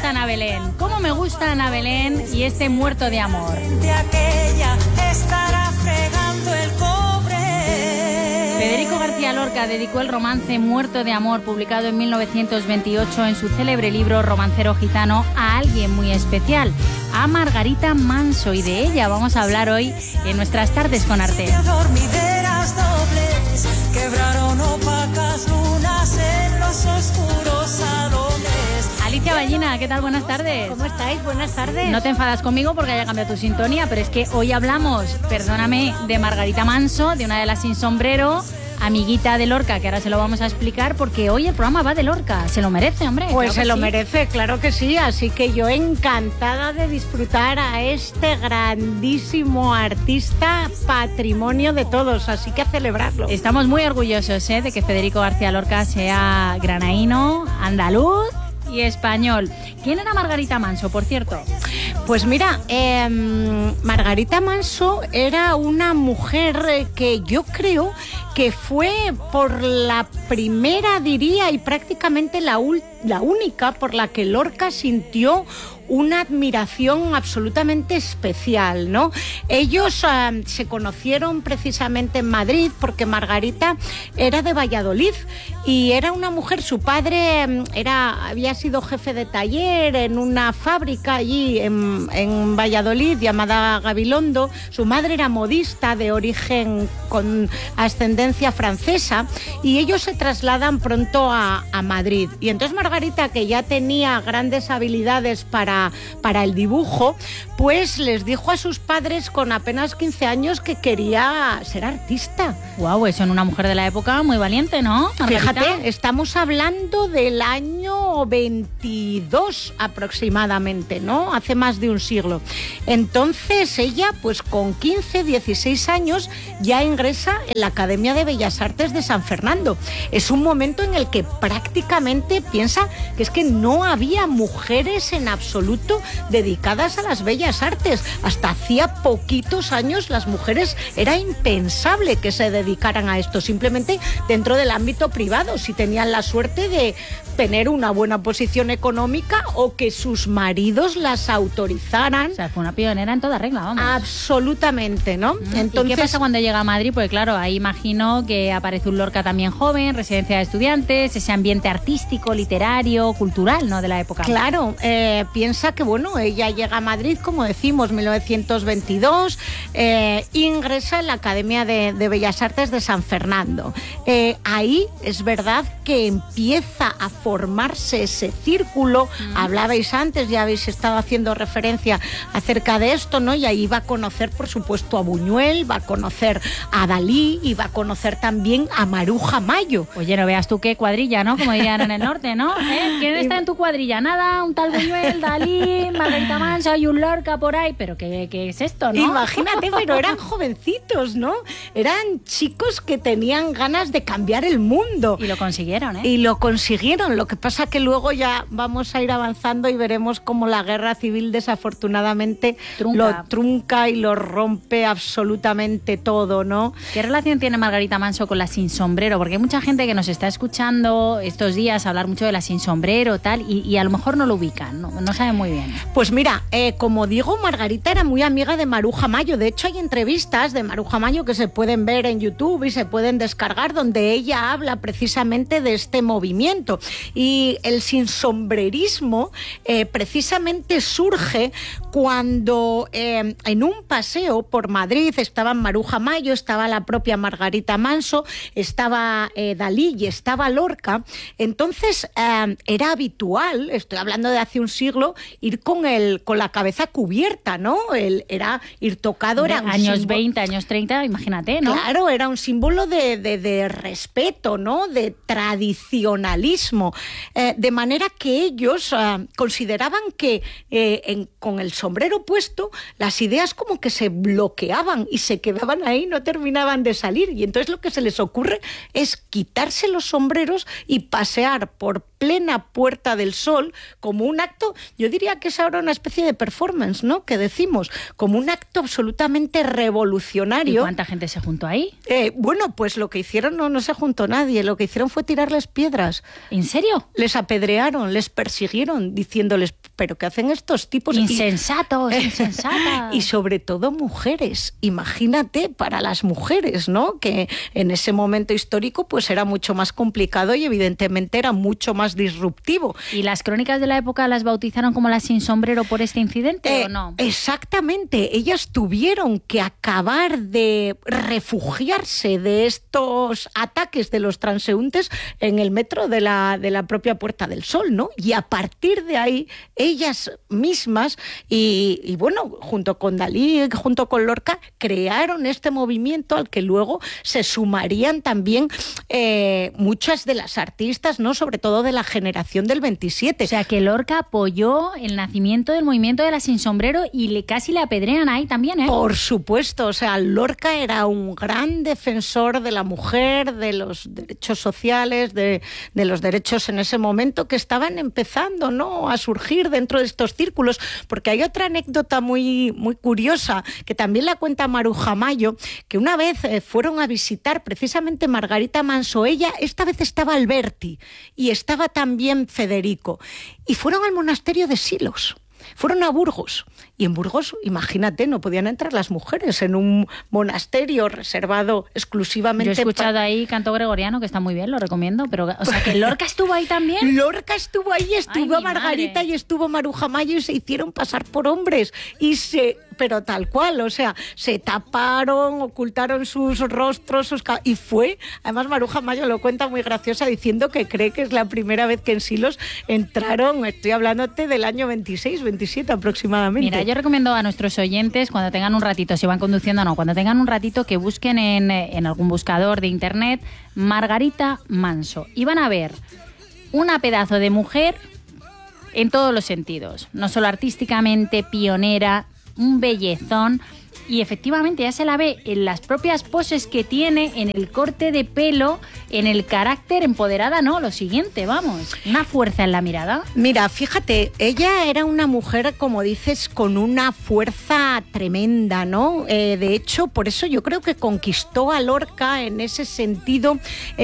gusta Ana Belén? ¿Cómo me gusta Ana Belén y este Muerto de amor? De aquella estará fregando el cobre. Federico García Lorca dedicó el romance Muerto de amor, publicado en 1928 en su célebre libro Romancero gitano, a alguien muy especial, a Margarita Manso, y de ella vamos a hablar hoy en nuestras tardes con Arte. Dormideras dobles quebraron opacas lunas en los oscuros salones. Alicia Ballina, ¿qué tal? Buenas tardes. ¿Cómo estáis? Buenas tardes. No te enfadas conmigo porque haya cambiado tu sintonía, pero es que hoy hablamos, perdóname, de Margarita Manso, de una de las sin sombrero, amiguita de Lorca, que ahora se lo vamos a explicar, porque hoy el programa va de Lorca. Se lo merece, hombre. Pues claro se lo sí. merece, claro que sí. Así que yo encantada de disfrutar a este grandísimo artista, patrimonio de todos. Así que a celebrarlo. Estamos muy orgullosos de que Federico García Lorca sea granaíno, andaluz y español. ¿Quién era Margarita Manso, por cierto? Pues mira, Margarita Manso era una mujer que yo creo que fue por la primera, diría, y prácticamente la única por la que Lorca sintió una admiración absolutamente especial, ¿no? Ellos se conocieron precisamente en Madrid porque Margarita era de Valladolid y era una mujer, su padre había sido jefe de taller en una fábrica allí en Valladolid llamada Gabilondo. Su madre era modista de origen con ascendencia francesa y ellos se trasladan pronto a Madrid. Y entonces Margarita, que ya tenía grandes habilidades para el dibujo, pues les dijo a sus padres con apenas 15 años que quería ser artista. Guau, eso en una mujer de la época muy valiente, ¿no, Margarita? Fíjate, estamos hablando del año 22 aproximadamente, ¿no? Hace más de un siglo. Entonces ella, pues con 15, 16 años, ya ingresa en la Academia de Bellas Artes de San Fernando. Es un momento en el que prácticamente piensa que es que no había mujeres en absoluto dedicadas a las bellas artes. Hasta hacía poquitos años las mujeres era impensable que se dedicaran a esto, simplemente dentro del ámbito privado, si tenían la suerte de tener una buena posición económica o que sus maridos las autorizaran. O sea, fue una pionera en toda regla, vamos. Absolutamente, ¿no? Entonces, ¿y qué pasa cuando llega a Madrid? Pues claro, ahí imagino que aparece un Lorca también joven, residencia de estudiantes, ese ambiente artístico, literario, cultural, ¿no?, de la época. Claro, piensa que, bueno, ella llega a Madrid, como decimos, 1922, ingresa en la Academia de Bellas Artes de San Fernando. Ahí es verdad que empieza a formarse ese círculo. Hablabais antes, ya habéis estado haciendo referencia acerca de esto, ¿no? Y ahí va a conocer, por supuesto, a Buñuel, va a conocer a Dalí y va a conocer también a Maruja Mayo. Oye, no veas tú qué cuadrilla, ¿no? Como dirían en el norte, ¿no? ¿Quién está en tu cuadrilla? Nada, un tal Buñuel, Dalí, Margarita Manso y un Lorca por ahí. ¿Pero qué es esto, no? Imagínate, pero eran jovencitos, ¿no? Eran chicos que tenían ganas de cambiar el mundo. Y lo consiguieron, ¿eh? Y lo consiguieron. Lo que pasa que luego ya vamos a ir avanzando y veremos cómo la guerra civil desafortunadamente lo trunca y lo rompe absolutamente todo, ¿no? ¿Qué relación tiene Margarita Manso con la sin sombrero? Porque hay mucha gente que nos está escuchando estos días hablar mucho de la sin sombrero, tal, y a lo mejor no lo ubican, no saben muy bien. Pues mira, como digo, Margarita era muy amiga de Maruja Mayo. De hecho, hay entrevistas de Maruja Mayo que se pueden ver en YouTube y se pueden descargar, donde ella habla precisamente de este movimiento. Y el sinsombrerismo precisamente surge cuando en un paseo por Madrid estaban Maruja Mayo, estaba la propia Margarita Manso, estaba Dalí y estaba Lorca. Entonces era habitual, estoy hablando de hace un siglo, ir con la cabeza cubierta, ¿no? Era ir tocado. Era años 20, años 30, imagínate, ¿no? Claro, era un símbolo de respeto, ¿no? De tradicionalismo. De manera que ellos consideraban que con el sombrero puesto las ideas como que se bloqueaban y se quedaban ahí, no terminaban de salir. Y entonces lo que se les ocurre es quitarse los sombreros y pasear por plena Puerta del Sol como un acto, yo diría que es ahora una especie de performance, ¿no?, que decimos, como un acto absolutamente revolucionario. ¿Y cuánta gente se juntó ahí? Bueno, pues lo que hicieron no se juntó nadie, lo que hicieron fue tirarles piedras. ¿En serio? serio? Les apedrearon, les persiguieron, diciéndoles, ¿pero qué hacen estos tipos? Insensatos, insensatas. Y sobre todo mujeres. Imagínate para las mujeres, ¿no? Que en ese momento histórico pues era mucho más complicado y evidentemente era mucho más disruptivo. ¿Y las crónicas de la época las bautizaron como las sin sombrero por este incidente o no? Exactamente. Ellas tuvieron que acabar de refugiarse de estos ataques de los transeúntes en el metro de la propia Puerta del Sol, ¿no? Y a partir de ahí, ellas mismas y bueno, junto con Dalí, junto con Lorca, crearon este movimiento al que luego se sumarían también muchas de las artistas, ¿no? Sobre todo de la generación del 27. O sea, que Lorca apoyó el nacimiento del movimiento de las sin sombrero y casi le apedrean ahí también, ¿eh? Por supuesto, o sea, Lorca era un gran defensor de la mujer, de los derechos sociales, de los derechos en ese momento que estaban empezando, ¿no?, a surgir dentro de estos círculos, porque hay otra anécdota muy, muy curiosa que también la cuenta Maruja Mayo, que una vez fueron a visitar precisamente Margarita Manso. Ella esta vez estaba Alberti y estaba también Federico, y fueron al monasterio de Silos. Fueron a Burgos, y en Burgos, imagínate, no podían entrar las mujeres en un monasterio reservado exclusivamente... Yo he escuchado ahí canto gregoriano, que está muy bien, lo recomiendo, pero, o sea, que Lorca estuvo ahí también. Lorca estuvo ahí, estuvo Margarita y estuvo Maruja Mayo, y se hicieron pasar por hombres, pero tal cual, o sea, se taparon, ocultaron sus rostros, y fue, además Maruja Mayo lo cuenta muy graciosa, diciendo que cree que es la primera vez que en Silos entraron, estoy hablándote del año 26, 27 aproximadamente. Mira, yo recomiendo a nuestros oyentes, cuando tengan un ratito, si van conduciendo o no, cuando tengan un ratito, que busquen en algún buscador de internet Margarita Manso, y van a ver una pedazo de mujer en todos los sentidos, no solo artísticamente, pionera, un bellezón, y efectivamente ya se la ve en las propias poses que tiene, en el corte de pelo, en el carácter, empoderada, ¿no? Lo siguiente, vamos, una fuerza en la mirada. Mira, fíjate, ella era una mujer, como dices, con una fuerza tremenda, ¿no? De hecho, por eso yo creo que conquistó a Lorca en ese sentido,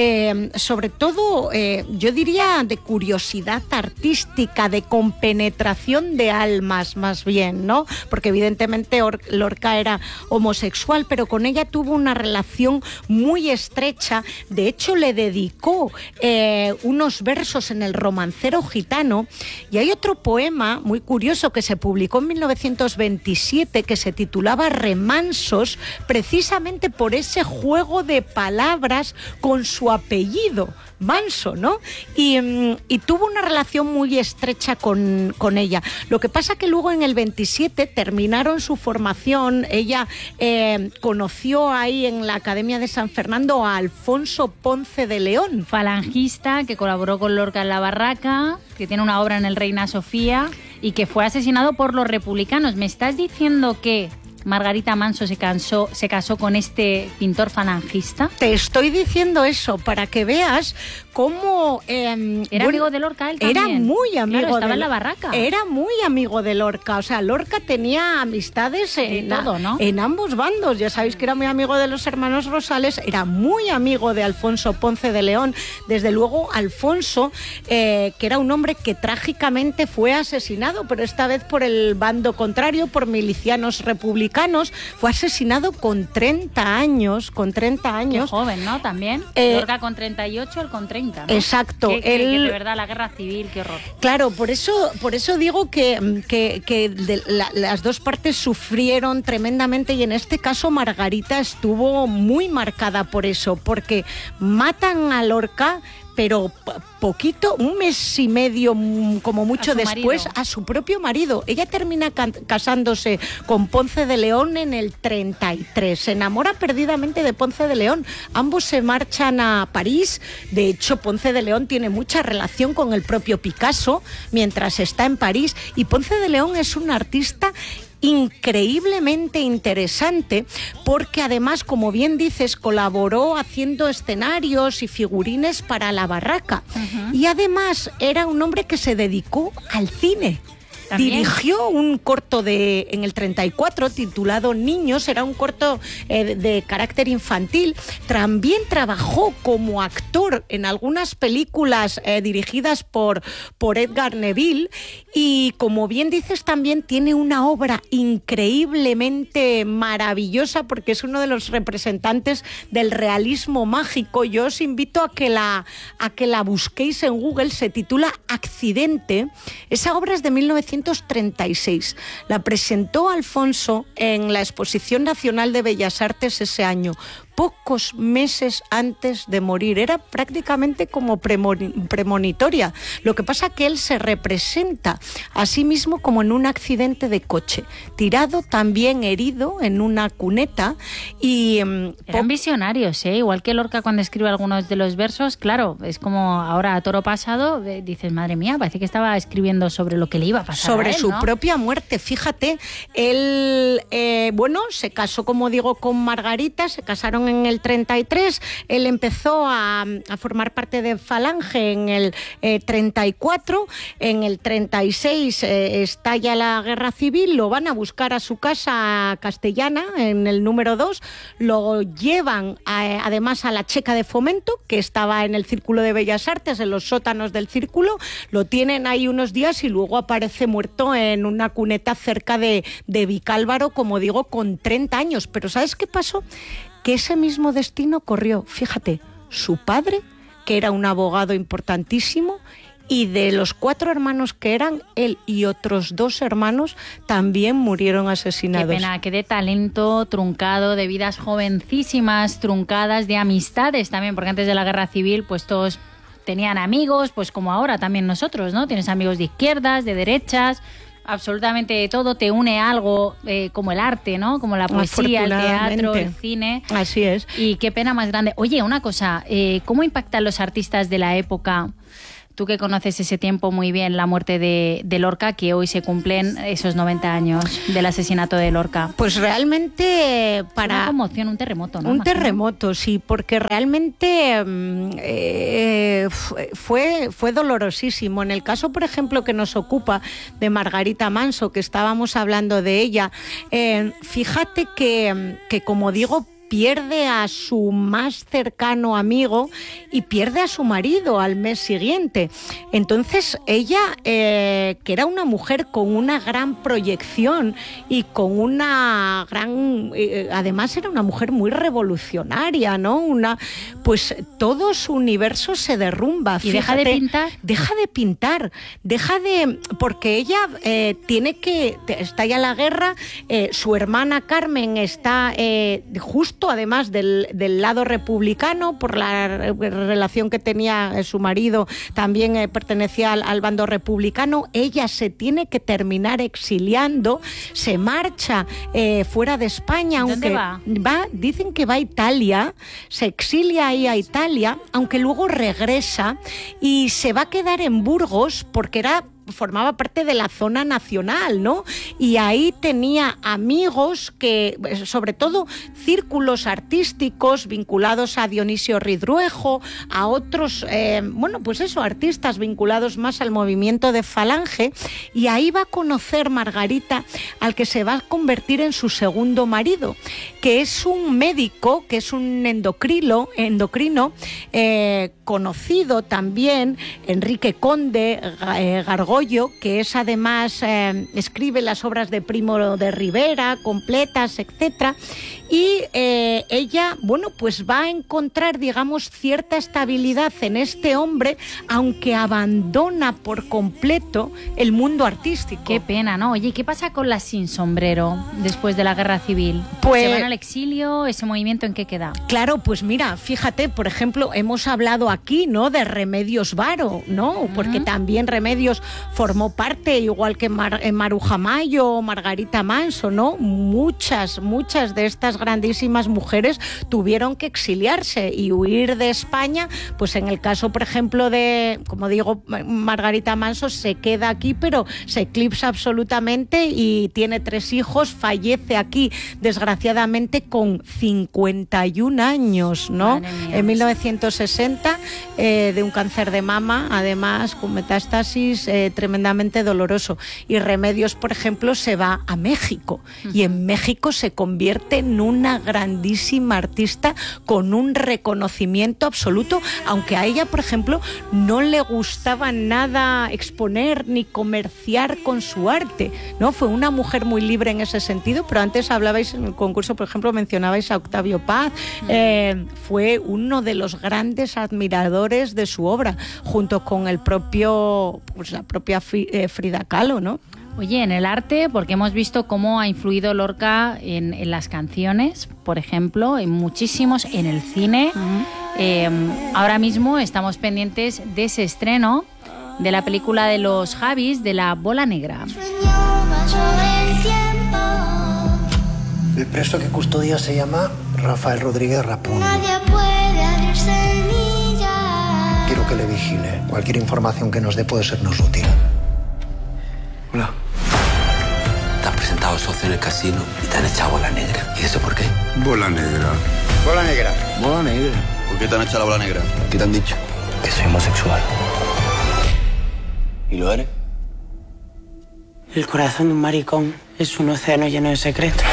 sobre todo, yo diría, de curiosidad artística, de compenetración de almas, más bien, ¿no? Porque evidentemente Lorca era homosexual, pero con ella tuvo una relación muy estrecha. De hecho, le dedicó unos versos en el Romancero Gitano, y hay otro poema muy curioso que se publicó en 1927 que se titulaba Remansos, precisamente por ese juego de palabras con su apellido Manso, ¿no? Y tuvo una relación muy estrecha con ella. Lo que pasa que luego en el 27 terminaron su formación. Ella conoció ahí en la Academia de San Fernando a Alfonso Ponce de León. Falangista, que colaboró con Lorca en La Barraca, que tiene una obra en el Reina Sofía y que fue asesinado por los republicanos. ¿Me estás diciendo que Margarita Manso se casó con este pintor falangista? Te estoy diciendo eso para que veas cómo... ¿Era amigo de Lorca él también? Era muy amigo, claro, estaba en La Barraca. Era muy amigo de Lorca. O sea, Lorca tenía amistades en ambos bandos. Ya sabéis que era muy amigo de los hermanos Rosales, era muy amigo de Alfonso Ponce de León. Desde luego, Alfonso, que era un hombre que trágicamente fue asesinado, pero esta vez por el bando contrario, por milicianos republicanos. Fue asesinado con 30 años. Qué joven, ¿no? También. Lorca con 38, él con 30, ¿no? Exacto. Que de verdad, la guerra civil, qué horror. Claro, por eso digo que las dos partes sufrieron tremendamente, y en este caso Margarita estuvo muy marcada por eso, porque matan a Lorca, pero poquito, un mes y medio como mucho después, a su propio marido. Ella termina casándose con Ponce de León en el 33. Se enamora perdidamente de Ponce de León. Ambos se marchan a París. De hecho, Ponce de León tiene mucha relación con el propio Picasso mientras está en París. Y Ponce de León es un artista increíblemente interesante, porque además, como bien dices, colaboró haciendo escenarios y figurines para La Barraca. Y además era un hombre que se dedicó al cine. ¿También? Dirigió un corto en el 34 titulado Niños, era un corto de carácter infantil. También trabajó como actor en algunas películas dirigidas por Edgar Neville, y como bien dices, también tiene una obra increíblemente maravillosa porque es uno de los representantes del realismo mágico. Yo os invito a que la busquéis en Google. Se titula Accidente. Esa obra es de 1936. La presentó Alfonso en la Exposición Nacional de Bellas Artes ese año, pocos meses antes de morir. Era prácticamente como premonitoria. Lo que pasa que él se representa a sí mismo como en un accidente de coche, tirado, también herido, en una cuneta. Y eran visionarios, ¿eh? Igual que Lorca cuando escribe algunos de los versos. Claro, es como ahora a toro pasado, dices, madre mía, parece que estaba escribiendo sobre lo que le iba a pasar sobre a él, su ¿no? propia muerte. Fíjate, él se casó, como digo, con Margarita, se casaron en el 33, él empezó a formar parte de Falange en el 34, en el 36 estalla la guerra civil, lo van a buscar a su casa castellana, en el número 2, lo llevan además a la Checa de Fomento, que estaba en el Círculo de Bellas Artes, en los sótanos del Círculo, lo tienen ahí unos días y luego aparece muerto en una cuneta cerca de Vicálvaro, como digo, con 30 años. Pero ¿sabes qué pasó? Que ese mismo destino corrió, fíjate, su padre, que era un abogado importantísimo, y de los 4 hermanos que eran, él y otros 2 hermanos también murieron asesinados. Qué pena, que de talento truncado, de vidas jovencísimas truncadas, de amistades también, porque antes de la guerra civil pues todos tenían amigos, pues como ahora también nosotros, ¿no? Tienes amigos de izquierdas, de derechas, absolutamente todo te une algo, como el arte, ¿no? Como la poesía, el teatro, el cine. Así es. Y qué pena más grande. Oye, una cosa, ¿cómo impactan los artistas de la época? Tú que conoces ese tiempo muy bien, la muerte de Lorca, que hoy se cumplen esos 90 años del asesinato de Lorca. Pues realmente Una conmoción, un terremoto, ¿no? Un terremoto, sí, porque realmente fue dolorosísimo. En el caso, por ejemplo, que nos ocupa de Margarita Manso, que estábamos hablando de ella, fíjate que como digo, pierde a su más cercano amigo y pierde a su marido al mes siguiente. Entonces ella, que era una mujer con una gran proyección y con una gran... además era una mujer muy revolucionaria, ¿no? Pues todo su universo se derrumba. ¿Y deja de pintar? Deja de... porque ella tiene que... estalla la guerra, su hermana Carmen está justo además del lado republicano, por la relación que tenía su marido, también pertenecía al bando republicano. Ella se tiene que terminar exiliando, se marcha fuera de España. ¿Dónde va? Dicen que va a Italia, se exilia ahí a Italia, aunque luego regresa y se va a quedar en Burgos porque formaba parte de la zona nacional, ¿no? Y ahí tenía amigos que, sobre todo, círculos artísticos vinculados a Dionisio Ridruejo, a otros, artistas vinculados más al movimiento de Falange, y ahí va a conocer Margarita al que se va a convertir en su segundo marido, que es un médico, que es un endocrino, conocido también, Enrique Conde Gargollo, que es además, escribe las obras de Primo de Rivera, completas, etcétera, y ella, pues va a encontrar, digamos, cierta estabilidad en este hombre, aunque abandona por completo el mundo artístico. Qué pena, ¿no? Oye, ¿qué pasa con las sin sombrero después de la guerra civil? Pues, ¿se van al exilio? ¿Ese movimiento en qué queda? Claro, pues mira, fíjate, por ejemplo, hemos hablado aquí, ¿no?, de Remedios Varo, ¿no? Porque también Remedios formó parte, igual que Maruja Mayo o Margarita Manso, ¿no? Muchas de estas grandísimas mujeres tuvieron que exiliarse y huir de España. Pues en el caso, por ejemplo, de, como digo, Margarita Manso se queda aquí, pero se eclipsa absolutamente y tiene 3 hijos, fallece aquí, desgraciadamente, con 51 años, ¿no? En 1960, de un cáncer de mama, además, con metástasis tremendamente doloroso. Y Remedios, por ejemplo, se va a México y en México se convierte en una grandísima artista con un reconocimiento absoluto, aunque a ella, por ejemplo, no le gustaba nada exponer ni comerciar con su arte, ¿no? Fue una mujer muy libre en ese sentido, pero antes hablabais en el concurso, por ejemplo, mencionabais a Octavio Paz, fue uno de los grandes admiradores de su obra, junto con el propio, pues la propia Frida Kahlo, ¿no? Oye, en el arte, porque hemos visto cómo ha influido Lorca en las canciones, por ejemplo, en muchísimos, en el cine. Ahora mismo estamos pendientes de ese estreno de la película de los Javis, de La Bola Negra. El preso que custodia se llama Rafael Rodríguez Rapuno. Quiero que le vigile. Cualquier información que nos dé puede sernos útil. Hola. Te has presentado socio en el casino y te han echado bola negra. ¿Y eso por qué? Bola negra. Bola negra. Bola negra. ¿Por qué te han echado la bola negra? ¿Qué te han dicho? Que soy homosexual. ¿Y lo eres? El corazón de un maricón es un océano lleno de secretos.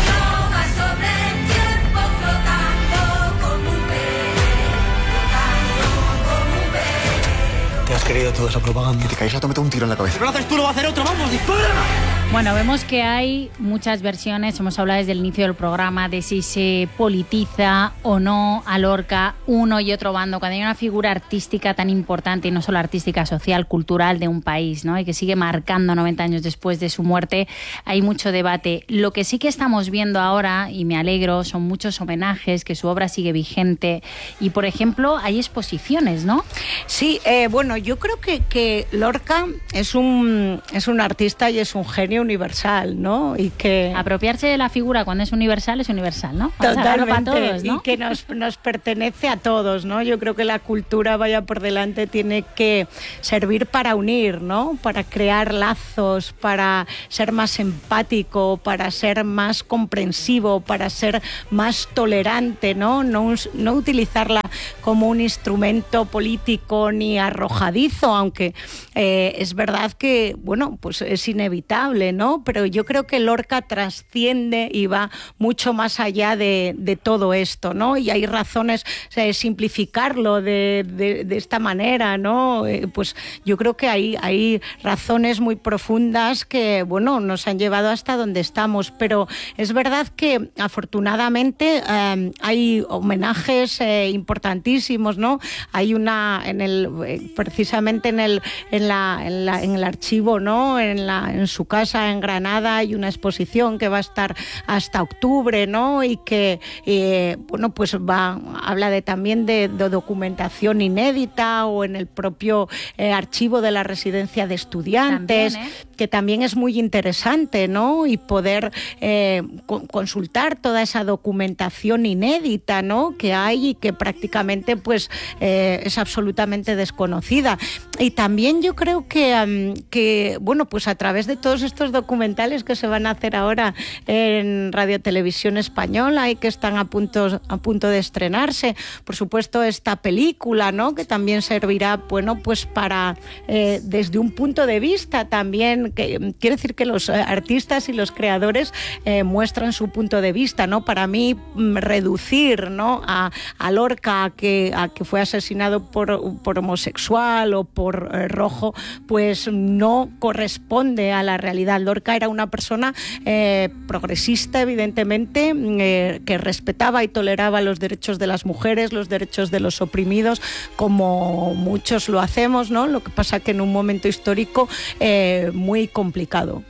¿Te has creído toda esa propaganda? Que te caes a meter un tiro en la cabeza. Si no lo haces tú, lo va a hacer otro. ¡Vamos, dispara! Bueno, vemos que hay muchas versiones, hemos hablado desde el inicio del programa de si se politiza o no a Lorca, uno y otro bando, cuando hay una figura artística tan importante, y no solo artística, social, cultural de un país, ¿no? Y que sigue marcando 90 años después de su muerte, hay mucho debate. Lo que sí que estamos viendo ahora, y me alegro, son muchos homenajes, que su obra sigue vigente, y por ejemplo, hay exposiciones, ¿no? Sí, bueno, yo creo que Lorca es un artista y es un genio universal, ¿no? Y que apropiarse de la figura cuando es universal, ¿no? Totalmente, para todos, ¿no? Y que nos pertenece a todos, ¿no? Yo creo que la cultura, vaya por delante, tiene que servir para unir, ¿no? Para crear lazos, para ser más empático, para ser más comprensivo, para ser más tolerante, ¿no? No utilizarla como un instrumento político ni arrojadizo, aunque es verdad que, bueno, pues es inevitable, ¿no? Pero yo creo que Lorca trasciende y va mucho más allá de todo esto, ¿no? Y hay razones de simplificarlo de esta manera, ¿no? Pues yo creo que hay razones muy profundas que, bueno, nos han llevado hasta donde estamos, pero es verdad que afortunadamente hay homenajes importantísimos, ¿no? Hay una precisamente en el archivo, ¿no? En su casa en Granada hay una exposición que va a estar hasta octubre, ¿no? Y que bueno, pues habla también de documentación inédita, o en el propio archivo de la residencia de estudiantes, también, que también es muy interesante, ¿no? Y poder consultar toda esa documentación inédita, ¿no? Que hay y que prácticamente pues es absolutamente desconocida. Y también yo creo que bueno, pues a través de todos estos documentales que se van a hacer ahora en Radio Televisión Española y que están a punto de estrenarse, por supuesto esta película, ¿no? Que también servirá, bueno, pues para desde un punto de vista también, que quiere decir que los artistas y los creadores muestran su punto de vista, ¿no? Para mí reducir, ¿no? a Lorca a que fue asesinado por homosexual o por rojo, pues no corresponde a la realidad. Lorca era una persona progresista, evidentemente, que respetaba y toleraba los derechos de las mujeres, los derechos de los oprimidos, como muchos lo hacemos, ¿no? Lo que pasa que en un momento histórico muy complicado.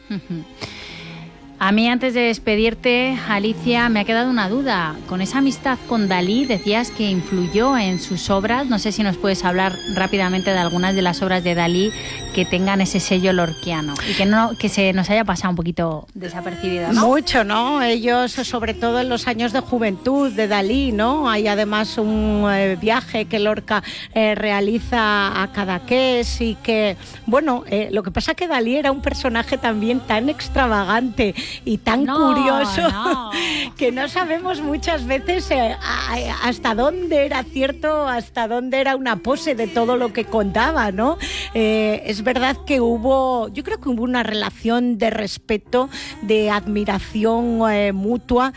A mí, antes de despedirte, Alicia, me ha quedado una duda. Con esa amistad con Dalí, decías que influyó en sus obras. No sé si nos puedes hablar rápidamente de algunas de las obras de Dalí que tengan ese sello lorquiano y que se nos haya pasado un poquito desapercibido, ¿no? Mucho, ¿no? Ellos, sobre todo en los años de juventud de Dalí, ¿no? Hay además un viaje que Lorca realiza a Cadaqués y que, bueno, lo que pasa es que Dalí era un personaje también tan extravagante y tan curioso que no sabemos muchas veces hasta dónde era cierto, hasta dónde era una pose de todo lo que contaba, ¿no? Es verdad que yo creo que hubo una relación de respeto, de admiración mutua.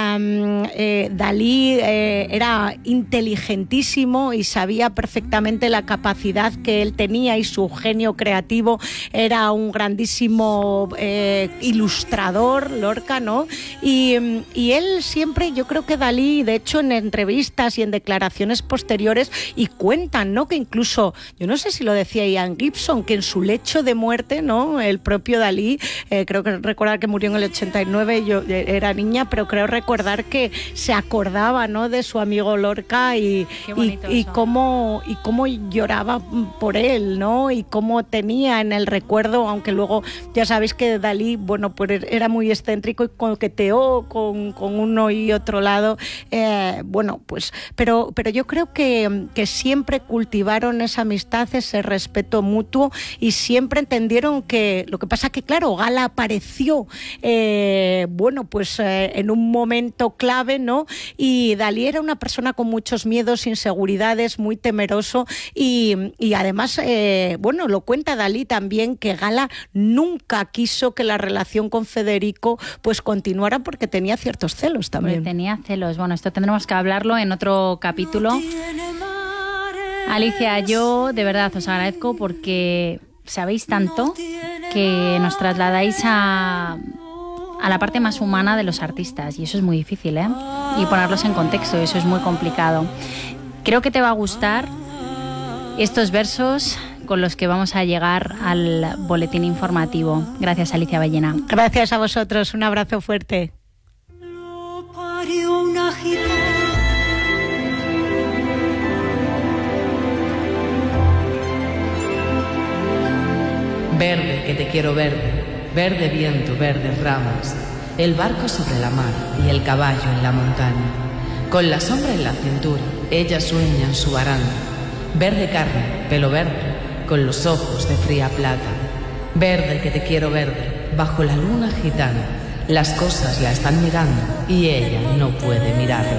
Dalí era inteligentísimo y sabía perfectamente la capacidad que él tenía, y su genio creativo. Era un grandísimo ilustrador, Lorca, ¿no? Y él siempre, yo creo que Dalí, de hecho en entrevistas y en declaraciones posteriores, y cuentan, ¿no?, que incluso, yo no sé si lo decía Ian Gibson, que en su lecho de muerte, ¿no?, el propio Dalí, creo que recordar que murió en el 89, yo era niña, pero creo recordar que se acordaba, ¿no?, de su amigo Lorca y cómo lloraba por él, ¿no?, y cómo tenía en el recuerdo, aunque luego ya sabéis que Dalí, bueno, pues era muy excéntrico y coqueteó con uno y otro lado, bueno, pues, pero yo creo que siempre cultivaron esa amistad, ese respeto mutuo, y siempre entendieron que, lo que pasa que, claro, Gala apareció, bueno, pues en un momento clave, ¿no? Y Dalí era una persona con muchos miedos, inseguridades, muy temeroso, y además, bueno, lo cuenta Dalí también, que Gala nunca quiso que la relación con Federico pues continuara, porque tenía ciertos celos también. Porque tenía celos. Bueno, esto tendremos que hablarlo en otro capítulo. Alicia, yo de verdad os agradezco porque sabéis tanto que nos trasladáis a la parte más humana de los artistas, y eso es muy difícil, ¿eh? Y ponerlos en contexto, eso es muy complicado. Creo que te va a gustar estos versos con los que vamos a llegar al boletín informativo. Gracias, Alicia Ballena. Gracias a vosotros, un abrazo fuerte. Verde, que te quiero verde, verde viento, verdes ramas, el barco sobre la mar y el caballo en la montaña. Con la sombra en la cintura, ella sueña en su baranda. Verde carne, pelo verde, con los ojos de fría plata. Verde, que te quiero verde, bajo la luna gitana. Las cosas la están mirando y ella no puede mirarlas.